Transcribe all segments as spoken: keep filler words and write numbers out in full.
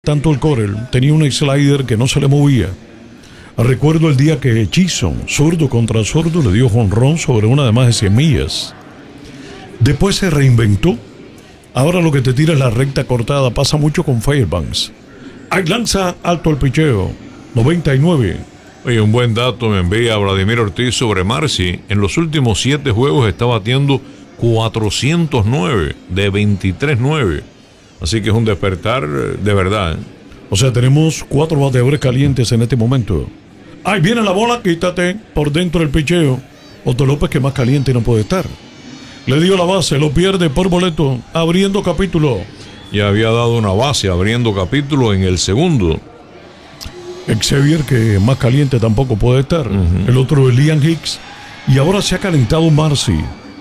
Tanto el Corel tenía un slider que no se le movía. Recuerdo el día que Chisholm, zurdo contra zurdo, le dio jonrón sobre una de más de cien millas. Después se reinventó. Ahora lo que te tira es la recta cortada. Pasa mucho con Fairbanks. Ahí lanza alto el picheo. noventa y nueve. Oye, un buen dato me envía Vladimir Ortiz sobre Marcy. En los últimos siete juegos está batiendo cuatrocientos nueve de veintitrés nueve. Así que es un despertar de verdad. O sea, tenemos cuatro bateadores calientes en este momento. Ahí viene la bola, quítate por dentro del picheo. Otto López, que más caliente no puede estar. Le dio la base, lo pierde por boleto, abriendo capítulo. Ya había dado una base abriendo capítulo en el segundo. Xavier, que más caliente tampoco puede estar. Uh-huh. El otro es Liam Hicks. Y ahora se ha calentado Marcy.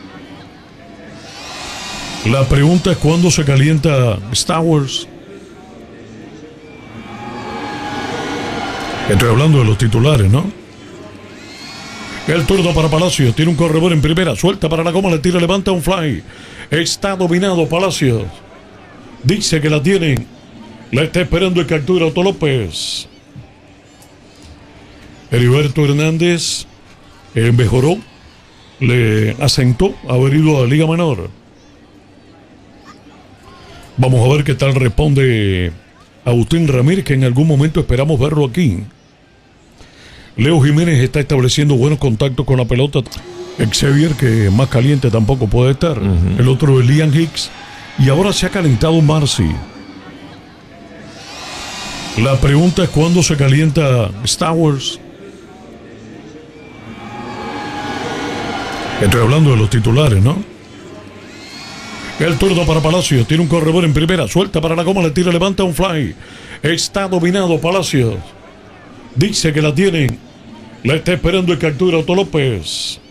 La pregunta es cuándo se calienta Stowers. Estoy hablando de los titulares, ¿no? El turno para Palacios. Tiene un corredor en primera. Suelta para la goma, le tira, levanta un fly. Está dominado Palacios. Dice que la tienen. La está esperando el captura Otto López. Heriberto Hernández eh, mejoró. Le asentó haber ido a la Liga Menor. Vamos a ver qué tal responde Agustín Ramírez, que en algún momento esperamos verlo aquí. Leo Jiménez está estableciendo buenos contactos con la pelota. Xavier, que más caliente tampoco puede estar. Uh-huh. El otro es Liam Hicks. Y ahora se ha calentado Marcy. La pregunta es cuándo se calienta Stowers. Estoy hablando de los titulares, ¿no? El turno para Palacios. Tiene un corredor en primera. Suelta para la goma, le tira, levanta un fly. Está dominado Palacios. Dice que la tienen. La está esperando el captura Otto López.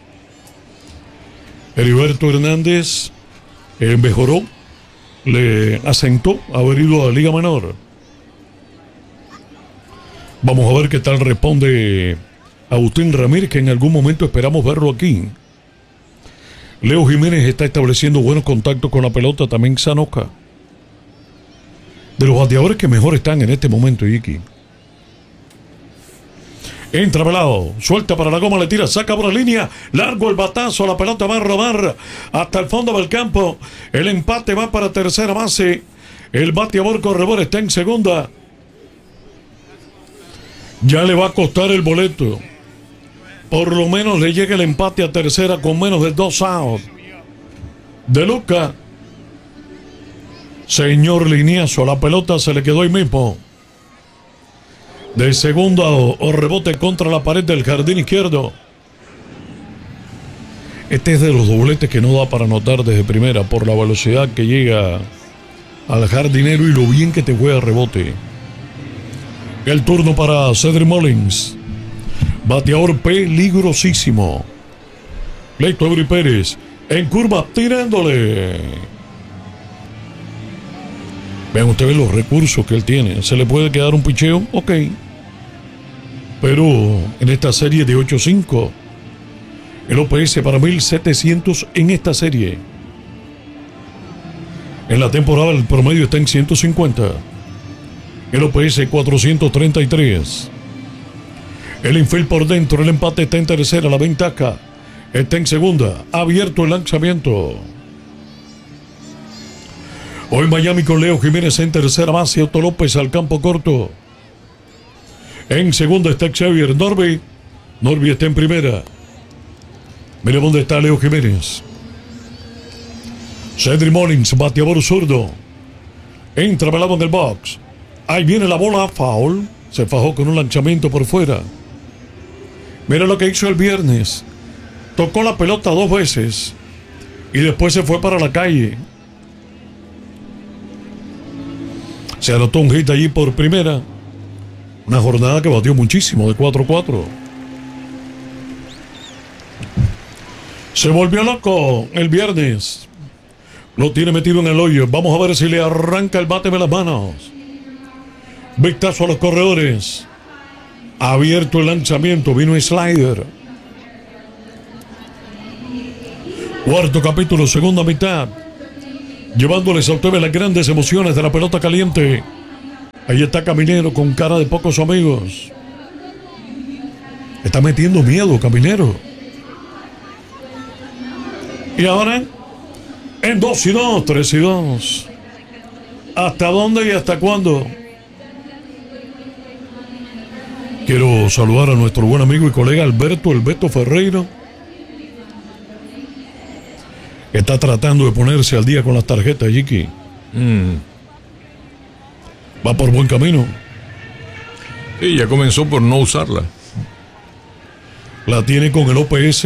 Heriberto Hernández eh, mejoró. Le asentó haber ido a la Liga Menor. Vamos a ver qué tal responde Agustín Ramírez, que en algún momento esperamos verlo aquí. Leo Jiménez está estableciendo buenos contactos con la pelota, también Sanoca. De los bateadores que mejor están en este momento, Iki. Entra Velado, suelta para la goma, le tira, saca por la línea, largo el batazo, la pelota va a rodar hasta el fondo del campo. El empate va para tercera base. El bateador corredor está en segunda. Ya le va a costar el boleto. Por lo menos le llega el empate a tercera con menos de dos outs. De Luca. Señor Liniazo, la pelota se le quedó ahí mismo. De segunda o, o rebote contra la pared del jardín izquierdo. Este es de los dobletes que no da para anotar desde primera por la velocidad que llega al jardinero y lo bien que te juega rebote. El turno para Cedric Mullins. Bateador peligrosísimo. Pleito Eury Pérez. En curva, tirándole. Vean ustedes los recursos que él tiene. ¿Se le puede quedar un picheo? Ok. Pero en esta serie de ocho cinco, el O P S para mil setecientos en esta serie. En la temporada el promedio está en ciento cincuenta. El O P S cuatrocientos treinta y tres. El infield por dentro, el empate está en tercera, la ventaja está en segunda. Abierto el lanzamiento. Hoy Miami con Leo Jiménez en tercera base, Otto López al campo corto. En segunda está Xavier Norby. Norby está en primera. Mira dónde está Leo Jiménez. Cedric Mullins, bateador zurdo. Entra Velado en el box. Ahí viene la bola, foul. Se fajó con un lanzamiento por fuera. Mira lo que hizo el viernes. Tocó la pelota dos veces y después se fue para la calle. Se anotó un hit allí por primera. Una jornada que batió muchísimo, de cuatro cuatro. Se volvió loco el viernes. Lo tiene metido en el hoyo. Vamos a ver si le arranca el bate de las manos. Vistazo a los corredores. Abierto el lanzamiento, vino el slider. Cuarto capítulo, segunda mitad. Llevándoles a ustedes las grandes emociones de la pelota caliente. Ahí está Caminero con cara de pocos amigos. Está metiendo miedo, Caminero. Y ahora, en dos y dos, tres y dos. ¿Hasta dónde y hasta cuándo? Quiero saludar a nuestro buen amigo y colega Alberto, el Beto Ferreira. Está tratando de ponerse al día con las tarjetas, Jiki. Mm. Va por buen camino. Sí, ya comenzó por no usarla. La tiene con el O P S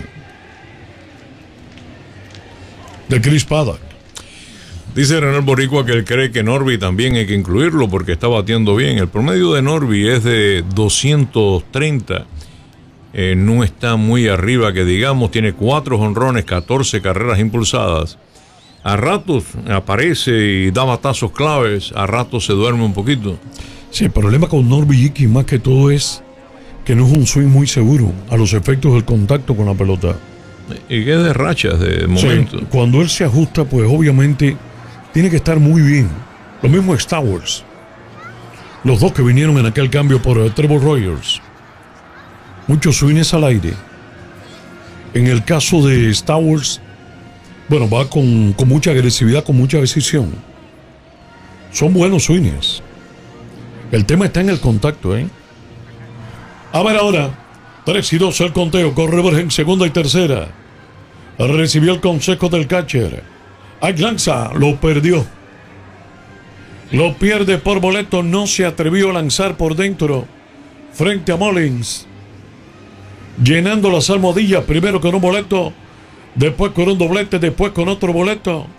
de Chris Paddock. Dice Renal Boricua que él cree que Norby también hay que incluirlo porque está batiendo bien. El promedio de Norby es de doscientos treinta. Eh, no está muy arriba, que digamos. Tiene cuatro jonrones, catorce carreras impulsadas. A ratos aparece y da batazos claves. A ratos se duerme un poquito. Sí, el problema con Norby, Jiki, más que todo es que no es un swing muy seguro a los efectos del contacto con la pelota. Y que es de rachas, de momento. Sí, cuando él se ajusta, pues obviamente tiene que estar muy bien. Lo mismo Stowers. Los dos que vinieron en aquel cambio por uh, Trevor Rogers. Muchos swings al aire. En el caso de Stowers, bueno, va con, con mucha agresividad, con mucha decisión. Son buenos swings. El tema está en el contacto, ¿eh? A ver ahora. tres y dos el conteo. Corre Borges en segunda y tercera. Recibió el consejo del catcher. Ahí lanza. Lo perdió. Lo pierde por boleto. No se atrevió a lanzar por dentro. Frente a Mullins. Llenando las almohadillas. Primero con un boleto. Después con un doblete. Después con otro boleto.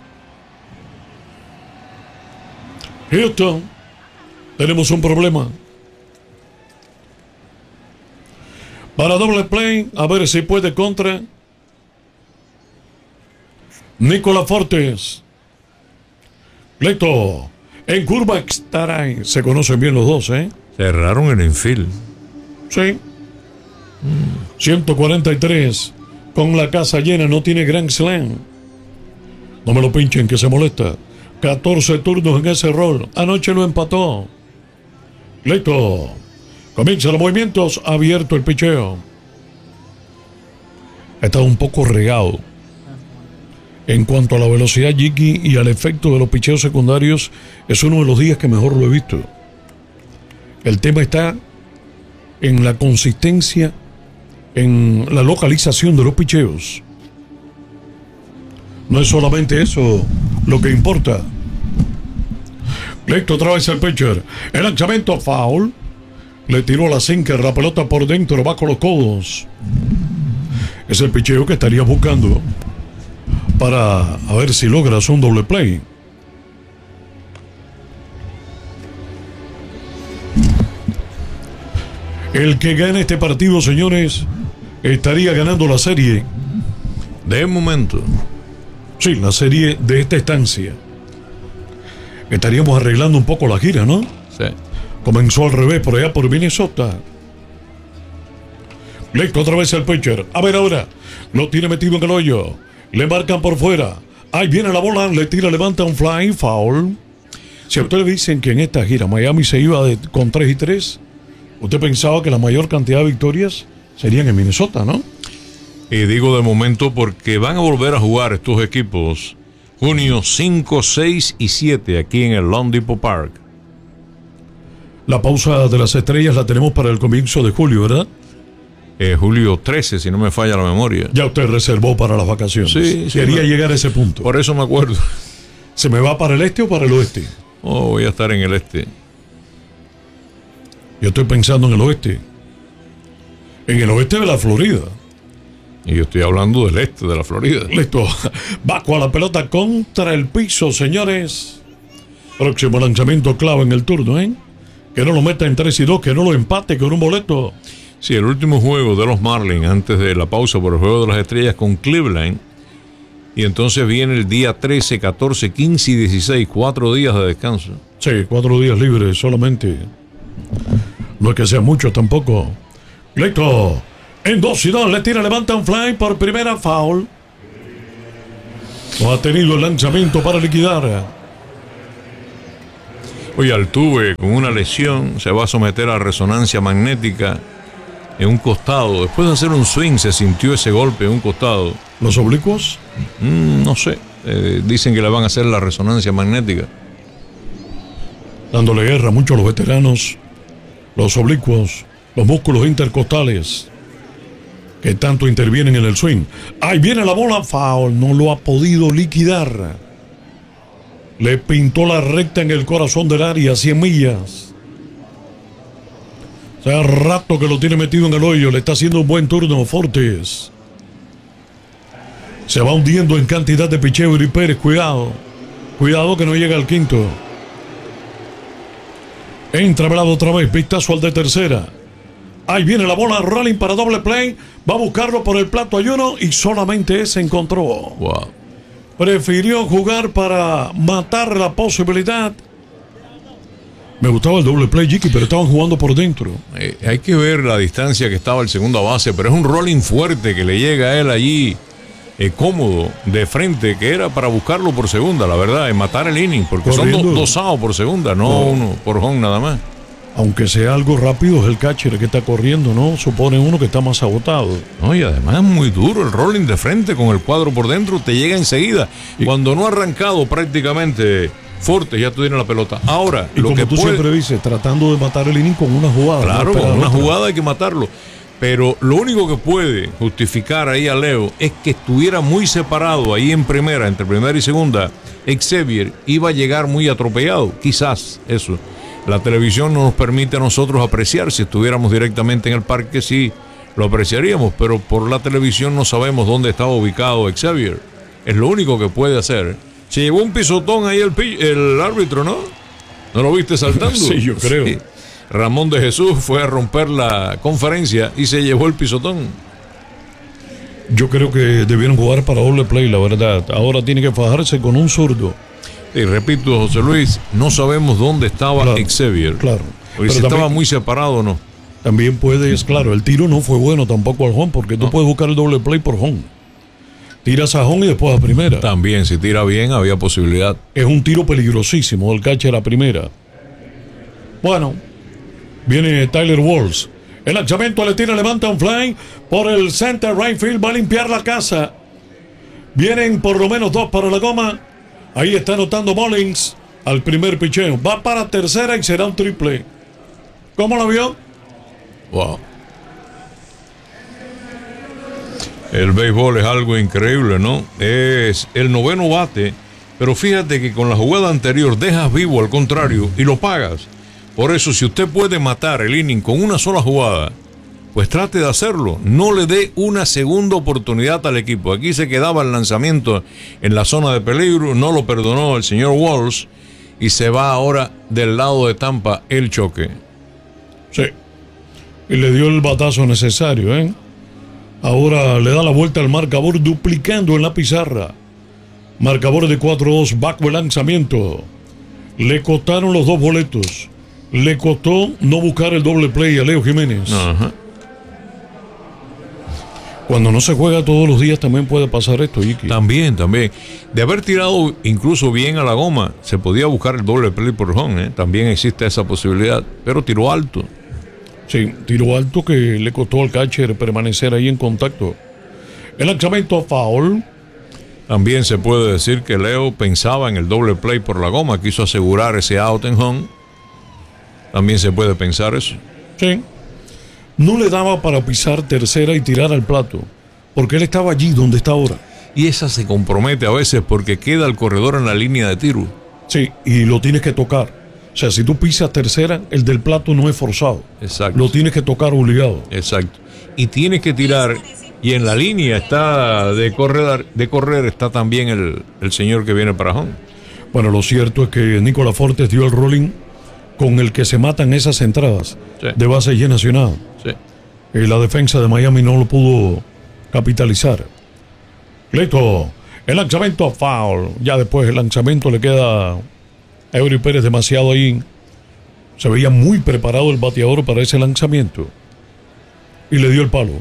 Houston. Tenemos un problema. Para doble play, a ver si puede contra. Nicolás Fortes. Pleito. En curva Xtaray. Se conocen bien los dos, ¿eh? Cerraron el infield. Sí. Mm. ciento cuarenta y tres. Con la casa llena, no tiene Grand Slam. No me lo pinchen, que se molesta. catorce turnos en ese rol. Anoche lo empató. Pleito. Comienza los movimientos, abierto el picheo. Ha estado un poco regado. En cuanto a la velocidad, Jiki, y al efecto de los picheos secundarios, es uno de los días que mejor lo he visto. El tema está en la consistencia, en la localización de los picheos. No es solamente eso lo que importa. Listo, otra vez el pitcher. El lanzamiento foul. Le tiró la sinker, la pelota por dentro, va con los codos. Es el picheo que estaría buscando para a ver si logras un doble play. El que gane este partido, señores, estaría ganando la serie. De momento. Sí, la serie de esta estancia. Estaríamos arreglando un poco la gira, ¿no? Sí. Comenzó al revés por allá por Minnesota. Listo, otra vez el pitcher. A ver ahora. Lo tiene metido en el hoyo. Le marcan por fuera. Ahí viene la bola. Le tira, levanta un fly, foul. Si a usted le dicen que en esta gira Miami se iba de, con tres y tres, usted pensaba que la mayor cantidad de victorias serían en Minnesota, ¿no? Y digo de momento porque van a volver a jugar estos equipos junio cinco, seis y siete aquí en el Lone Depot Park. La pausa de las estrellas la tenemos para el comienzo de julio, ¿verdad? Eh, julio trece, si no me falla la memoria. Ya usted reservó para las vacaciones. Sí, sí. Quería me... llegar a ese punto. Por eso me acuerdo. ¿Se me va para el este o para el oeste? Oh, voy a estar en el este. Yo estoy pensando en el oeste. En el oeste de la Florida. Y yo estoy hablando del este de la Florida. Listo. Bajo a la pelota contra el piso, señores. Próximo lanzamiento clave en el turno, ¿eh? Que no lo meta en tres y dos, que no lo empate con un boleto. Sí, el último juego de los Marlins antes de la pausa por el Juego de las Estrellas con Cleveland. Y entonces viene el día trece, catorce, quince y dieciséis, cuatro días de descanso. Sí, cuatro días libres solamente. No es que sea mucho tampoco. Listo. En dos y dos le tira, levanta un fly por primera, foul. No ha tenido el lanzamiento para liquidar. Oye, Altuve con una lesión se va a someter a resonancia magnética en un costado. Después de hacer un swing se sintió ese golpe en un costado. ¿Los oblicuos? Mm, no sé. Eh, dicen que le van a hacer la resonancia magnética. Dándole guerra mucho a los veteranos, los oblicuos, los músculos intercostales que tanto intervienen en el swing. Ahí viene la bola, foul, no lo ha podido liquidar. Le pintó la recta en el corazón del área, cien millas. Hace rato que lo tiene metido en el hoyo, le está haciendo un buen turno Fortes. Se va hundiendo en cantidad de picheo y Pérez, cuidado. Cuidado que no llega al quinto. Entra Velado otra vez, vistazo al de tercera. Ahí viene la bola, rolling para doble play. Va a buscarlo por el plato hay uno y solamente ese encontró. Wow. Prefirió jugar para matar la posibilidad. Me gustaba el doble play, Jiki, pero estaban jugando por dentro. Eh, hay que ver la distancia que estaba el segunda base, pero es un rolling fuerte que le llega a él allí. Eh, cómodo, de frente, que era para buscarlo por segunda, la verdad, en matar el inning, porque corriendo. Son do, dos outs por segunda, no, no uno por home nada más. Aunque sea algo rápido, es el catcher que está corriendo, ¿no? Supone uno que está más agotado. No, y además es muy duro el rolling de frente con el cuadro por dentro, te llega enseguida. Y cuando no ha arrancado prácticamente Fortes, ya tú tienes la pelota. Ahora, y lo como que tú puede... siempre dices, tratando de matar el inning con una jugada. Claro, no con una otra. jugada hay que matarlo. Pero lo único que puede justificar ahí a Leo es que estuviera muy separado ahí en primera, entre primera y segunda. Xavier iba a llegar muy atropellado, quizás eso. La televisión no nos permite a nosotros apreciar. Si estuviéramos directamente en el parque, sí lo apreciaríamos, pero por la televisión no sabemos dónde estaba ubicado Xavier. Es lo único que puede hacer. Se llevó un pisotón ahí el, el árbitro, ¿no? ¿No lo viste saltando? Sí, yo creo. Sí. Ramón de Jesús fue a romper la conferencia y se llevó el pisotón. Yo creo que debieron jugar para doble play, la verdad. Ahora tiene que fajarse con un zurdo. Y repito, José Luis, no sabemos dónde estaba claro, Xavier. Claro. Porque si también, estaba muy separado o no. También puedes, claro, el tiro no fue bueno tampoco al home, porque tú no. puedes buscar el doble play por home. Tiras a home y después a primera. También, si tira bien, había posibilidad. Es un tiro peligrosísimo el catcher a primera. Bueno, viene Tyler Walls. El lanzamiento le tira, levanta un fly por el center right field, va a limpiar la casa. Vienen por lo menos dos para la goma. Ahí está anotando Mullins al primer picheo. Va para tercera y será un triple. ¿Cómo lo vio? Wow. El béisbol es algo increíble, ¿no? Es el noveno bate, pero fíjate que con la jugada anterior dejas vivo al contrario y lo pagas. Por eso, si usted puede matar el inning con una sola jugada, pues trate de hacerlo. No le dé una segunda oportunidad al equipo. Aquí se quedaba el lanzamiento en la zona de peligro, no lo perdonó el señor Walsh y se va ahora del lado de Tampa el choque. Sí, y le dio el batazo necesario, ¿eh? Ahora le da la vuelta al marcador duplicando en la pizarra. Marcador de cuatro dos, bajo el lanzamiento. Le costaron los dos boletos. Le costó no buscar el doble play a Leo Jiménez. Ajá. Cuando no se juega todos los días también puede pasar esto, Iki. También, también. De haber tirado incluso bien a la goma, se podía buscar el doble play por home, ¿eh? También existe esa posibilidad, pero tiró alto. Sí, tiró alto que le costó al catcher permanecer ahí en contacto. El lanzamiento foul. También se puede decir que Leo pensaba en el doble play por la goma, quiso asegurar ese out en home. También se puede pensar eso. Sí. No le daba para pisar tercera y tirar al plato, porque él estaba allí donde está ahora. Y esa se compromete a veces porque queda el corredor en la línea de tiro. Sí, y lo tienes que tocar. O sea, si tú pisas tercera, el del plato no es forzado. Exacto. Lo tienes que tocar obligado. Exacto. Y tienes que tirar, y en la línea está de correr, de correr está también el, el señor que viene para home. Bueno, lo cierto es que Nicolás Fortes dio el rolling con el que se matan esas entradas, sí, de base y nacional. Sí. Y la defensa de Miami no lo pudo capitalizar. Listo. El lanzamiento foul. Ya después el lanzamiento le queda a Eury Pérez demasiado ahí. Se veía muy preparado el bateador para ese lanzamiento. Y le dio el palo.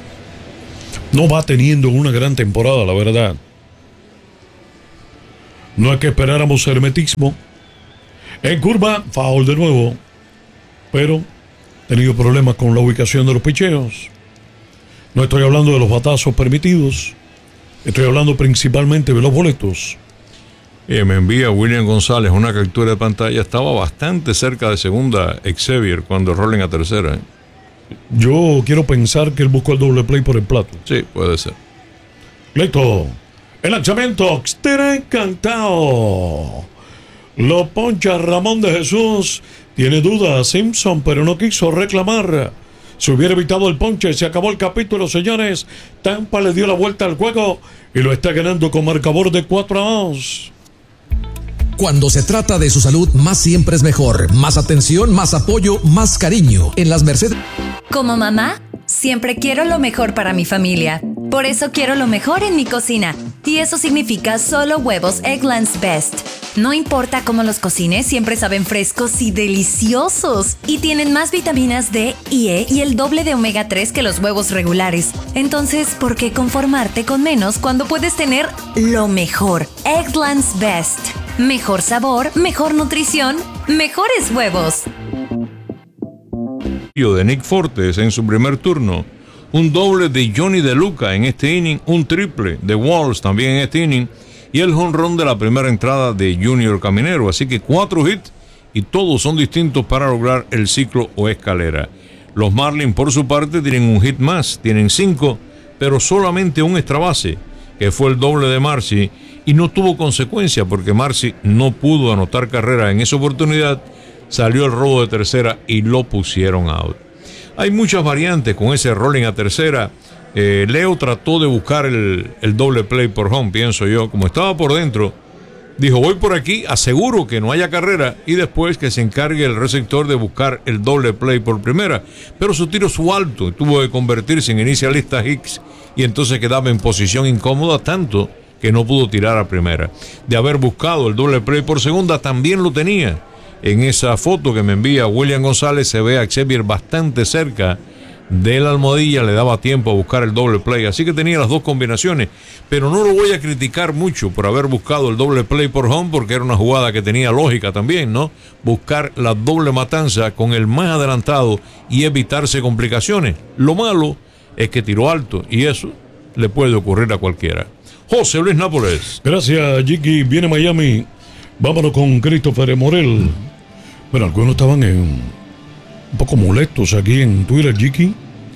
No va teniendo una gran temporada, la verdad. No es que esperáramos hermetismo. En curva, foul de nuevo. Pero he tenido problemas con la ubicación de los picheos. No estoy hablando de los batazos permitidos. Estoy hablando principalmente de los boletos. Eh, me envía William González una captura de pantalla. Estaba bastante cerca de segunda Xavier cuando rolling a tercera. ¿eh? Yo quiero pensar que él buscó el doble play por el plato. Sí, puede ser. Listo. El lanzamiento. Extra encantado. Lo poncha Ramón de Jesús. Tiene dudas Simpson, pero no quiso reclamar. Se hubiera evitado el ponche. Se acabó el capítulo, señores. Tampa le dio la vuelta al juego y lo está ganando con marcador de cuatro a dos. Cuando se trata de su salud, más siempre es mejor. Más atención, más apoyo, más cariño. En las Mercedes. Como mamá, siempre quiero lo mejor para mi familia. Por eso quiero lo mejor en mi cocina. Y eso significa solo huevos Eggland's Best. No importa cómo los cocines, siempre saben frescos y deliciosos. Y tienen más vitaminas D y E y el doble de omega tres que los huevos regulares. Entonces, ¿por qué conformarte con menos cuando puedes tener lo mejor? Eggland's Best. Mejor sabor, mejor nutrición, mejores huevos. De Nick Fortes en su primer turno. Un doble de Johnny De Luca en este inning. Un triple de Walls también en este inning. Y el jonrón de la primera entrada de Junior Caminero. Así que cuatro hits y todos son distintos para lograr el ciclo o escalera. Los Marlins por su parte tienen un hit más. Tienen cinco, pero solamente un extra base, que fue el doble de Marcy. Y no tuvo consecuencia porque Marcy no pudo anotar carrera en esa oportunidad. Salió el robo de tercera y lo pusieron out. Hay muchas variantes con ese rolling a tercera. Eh, Leo trató de buscar el, el doble play por home, pienso yo. Como estaba por dentro, dijo, voy por aquí, aseguro que no haya carrera y después que se encargue el receptor de buscar el doble play por primera. Pero su tiro su alto, tuvo que convertirse en inicialista Hicks y entonces quedaba en posición incómoda tanto que no pudo tirar a primera. De haber buscado el doble play por segunda, también lo tenía. En esa foto que me envía William González se ve a Xavier bastante cerca de la almohadilla, le daba tiempo a buscar el doble play, así que tenía las dos combinaciones, pero no lo voy a criticar mucho por haber buscado el doble play por home, porque era una jugada que tenía lógica también, ¿no? Buscar la doble matanza con el más adelantado y evitarse complicaciones. Lo malo es que tiró alto y eso le puede ocurrir a cualquiera. José Luis Nápoles. Gracias, Jiki. Viene Miami. Vámonos con Christopher Morel. Bueno, algunos estaban en, un poco molestos aquí en Twitter, Jiki.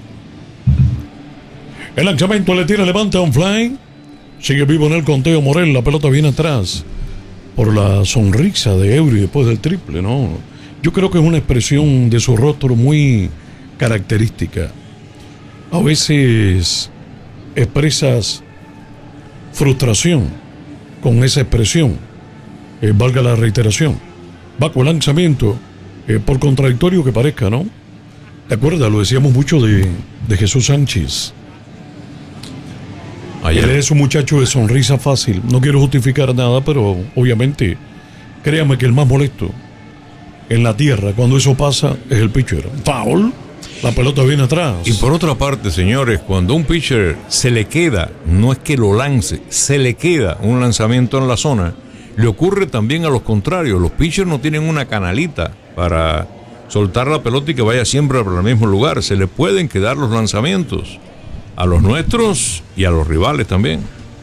El lanzamiento le tira, levanta un fly. Sigue vivo en el conteo Morel. La pelota viene atrás. Por la sonrisa de Eury después del triple, ¿no? Yo creo que es una expresión de su rostro muy característica. A veces expresas frustración con esa expresión. Eh, valga la reiteración. Va con lanzamiento, eh, por contradictorio que parezca, ¿no? ¿Te acuerdas? Lo decíamos mucho de, de Jesús Sánchez. Ayer. Él es un muchacho de sonrisa fácil. No quiero justificar nada, pero obviamente, créame que el más molesto en la tierra cuando eso pasa es el pitcher. Foul. La pelota viene atrás. Y por otra parte, señores, cuando un pitcher se le queda, no es que lo lance, se le queda un lanzamiento en la zona, le ocurre también a los contrarios. Los pitchers no tienen una canalita para soltar la pelota y que vaya siempre para el mismo lugar. Se le pueden quedar los lanzamientos a los nuestros y a los rivales también.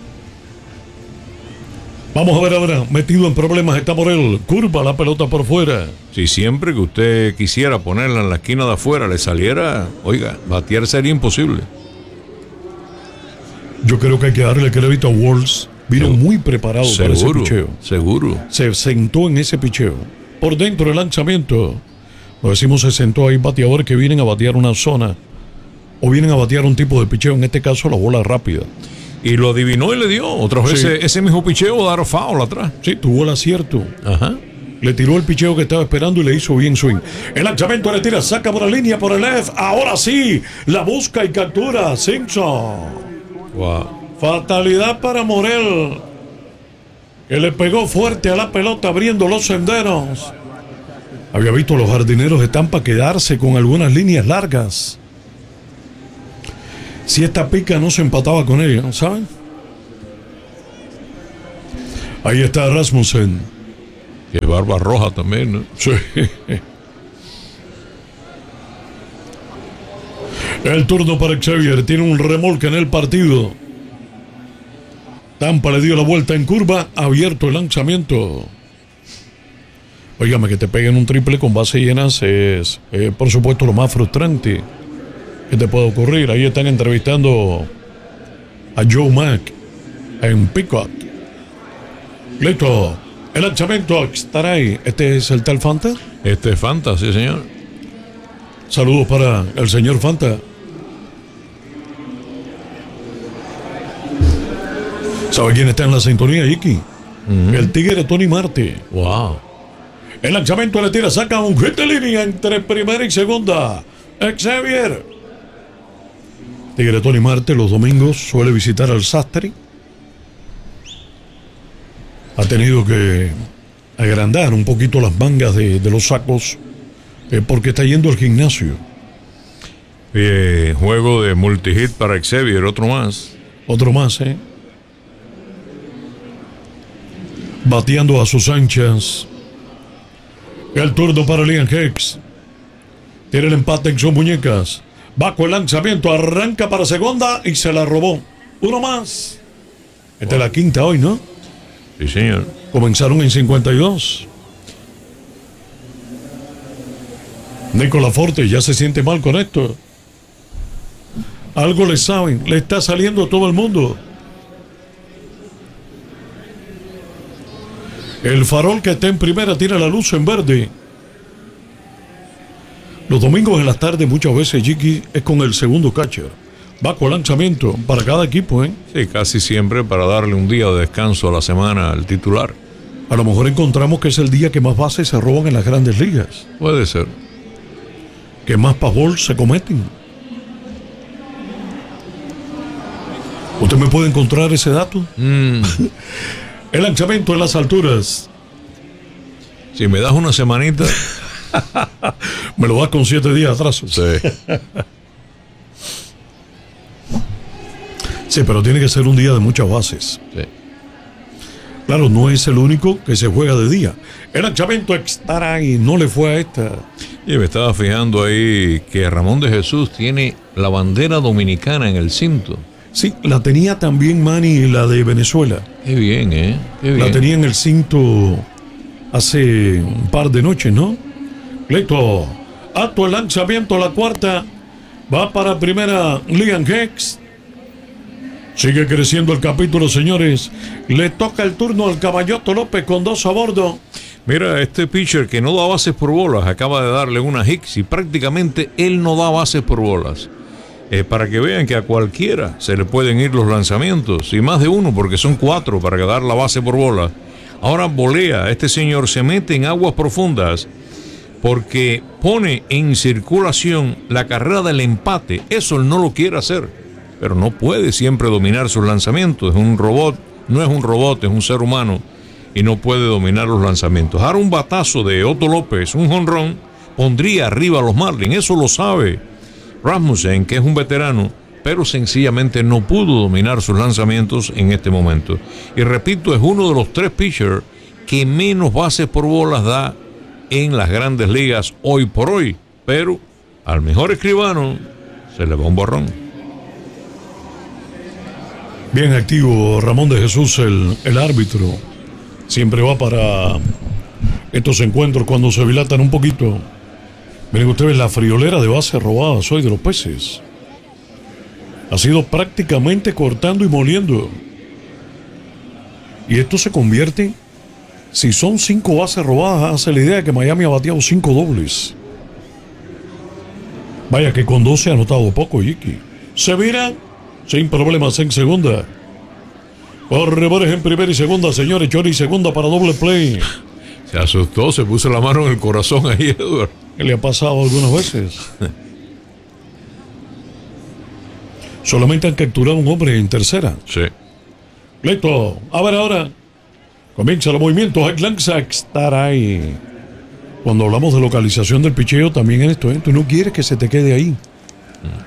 Vamos a ver ahora, metido en problemas está Morel, curva la pelota por fuera. Si siempre que usted quisiera ponerla en la esquina de afuera le saliera, oiga, batear sería imposible. Yo creo que hay que darle crédito a Walls. Vino seguro, muy preparado seguro, para ese picheo. Seguro. Se sentó en ese picheo. Por dentro del lanzamiento. Lo decimos, se sentó ahí bateadores que vienen a batear una zona o vienen a batear un tipo de picheo, en este caso la bola rápida. Y lo adivinó y le dio. Otras veces sí. Ese mismo picheo dar foul atrás. Sí, tuvo el acierto. Ajá. Le tiró el picheo que estaba esperando y le hizo bien swing. El lanzamiento le tira, saca por la línea, por el left. Ahora sí, la busca y captura Simpson. Wow. Fatalidad para Morel, que le pegó fuerte a la pelota abriendo los senderos. Había visto a los jardineros de Tampa quedarse con algunas líneas largas. Si esta pica no se empataba con ella, ¿saben? Ahí está Rasmussen. Que barba roja también, ¿no? Sí. El turno para Xavier. Tiene un remolque en el partido. Tampa le dio la vuelta en curva. Abierto el lanzamiento. Óigame, que te peguen un triple con bases llenas es, eh, por supuesto, lo más frustrante que te puede ocurrir. Ahí están entrevistando a Joe Mack en Peacock. Listo. El lanzamiento estará ahí. ¿Este es el tal Fanta? Este es Fanta, sí, señor. Saludos para el señor Fanta. ¿Sabe quién está en la sintonía, Iki? Uh-huh. El tigre Tony Marte. Wow. El lanzamiento le tira, saca un hit de línea entre primera y segunda. Xavier. Tigre Tony Marte los domingos suele visitar al sastre. Ha tenido que agrandar un poquito las mangas de, de los sacos eh, porque está yendo al gimnasio. Eh, juego de multihit para Xavier, otro más. Otro más, ¿eh? Bateando a sus anchas. El turno para Liam Hicks. Tiene el empate en sus muñecas. Va con el lanzamiento, arranca para segunda y se la robó. Uno más. Esta es la quinta hoy, ¿no? Sí, señor. Comenzaron en cincuenta y dos. Nicolás Forte ya se siente mal con esto. Algo le saben, le está saliendo a todo el mundo. El farol que está en primera tiene la luz en verde. Los domingos en las tardes muchas veces Jiki es con el segundo catcher. Va con lanzamiento para cada equipo, ¿eh? Sí, casi siempre para darle un día de descanso a la semana al titular. A lo mejor encontramos que es el día que más bases se roban en las grandes ligas. Puede ser. Que más pavol se cometen. ¿Usted me puede encontrar ese dato? Mm. El lanzamiento en las alturas. Si me das una semanita. Me lo das con siete días atrás. Sí. Sí, pero tiene que ser un día de muchas bases. Sí. Claro, no es el único que se juega de día. El lanzamiento estará ahí, no le fue a esta. Y me estaba fijando ahí que Ramón de Jesús tiene la bandera dominicana en el cinto. Sí, la tenía también Manny, la de Venezuela. Qué bien, ¿eh? Qué bien. La tenía en el cinto hace un par de noches, ¿no? Listo. Alto el lanzamiento, la cuarta. Va para primera Liam Hicks. Sigue creciendo el capítulo, señores. Le toca el turno al Caballoto López con dos a bordo. Mira, este pitcher que no da bases por bolas acaba de darle una Hicks y prácticamente él no da bases por bolas. Eh, para que vean que a cualquiera se le pueden ir los lanzamientos, y más de uno, porque son cuatro para dar la base por bola. Ahora volea, este señor se mete en aguas profundas porque pone en circulación la carrera del empate. Eso él no lo quiere hacer, pero no puede siempre dominar sus lanzamientos. Es un robot, no es un robot, es un ser humano y no puede dominar los lanzamientos. Ahora un batazo de Otto López, un jonrón, pondría arriba a los Marlins, eso lo sabe Rasmussen, que es un veterano, pero sencillamente no pudo dominar sus lanzamientos en este momento. Y repito, es uno de los tres pitchers que menos bases por bolas da en las grandes ligas hoy por hoy. Pero al mejor escribano se le va un borrón. Bien activo Ramón de Jesús, el, el árbitro. Siempre va para estos encuentros cuando se dilatan un poquito. Miren ustedes la friolera de bases robadas hoy de los Peces. Ha sido prácticamente cortando y moliendo. Y esto se convierte, si son cinco bases robadas, hace la idea de que Miami ha bateado cinco dobles. Vaya que con doce ha anotado poco, Jiki. Se vira sin problemas en segunda. Corredores en primera y segunda, señores. Johnny segunda para doble play. Se asustó, se puso la mano en el corazón ahí, Edward. ¿Qué le ha pasado algunas veces? Solamente han capturado un hombre en tercera. Sí. Listo. A ver ahora. Comienza el movimiento. Lanza estar ahí. Cuando hablamos de localización del picheo, también en esto, ¿eh? Tú no quieres que se te quede ahí. Mm.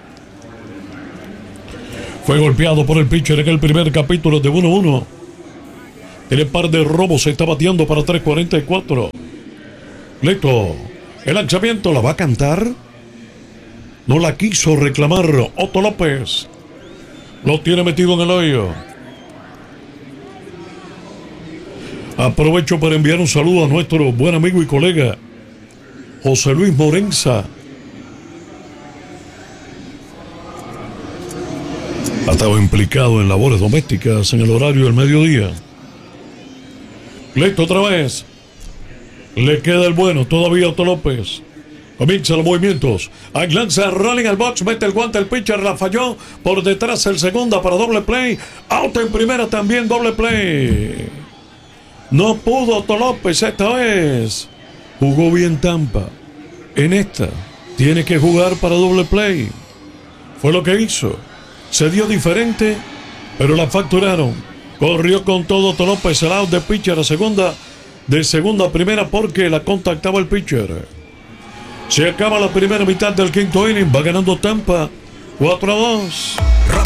Fue golpeado por el pitcher en el primer capítulo de uno uno. En el par de robos se está bateando para tres cuarenta y cuatro. Listo. El lanzamiento la va a cantar. No la quiso reclamar Otto López. Lo tiene metido en el hoyo. Aprovecho para enviar un saludo a nuestro buen amigo y colega José Luis Morenza. Ha estado implicado en labores domésticas en el horario del mediodía. Listo otra vez. Le queda el bueno todavía a Otto López. Comienza los movimientos. Ahí lanza rolling al box. Mete el guante el pitcher. La falló. Por detrás el segunda para doble play. Out en primera también doble play. No pudo Otto López esta vez. Jugó bien Tampa. En esta tiene que jugar para doble play. Fue lo que hizo. Se dio diferente, pero la facturaron. Corrió con todo Otto López. El out de pitcher a segunda. De segunda a primera porque la contactaba el pitcher. Se acaba la primera mitad del quinto inning. Va ganando Tampa cuatro a dos.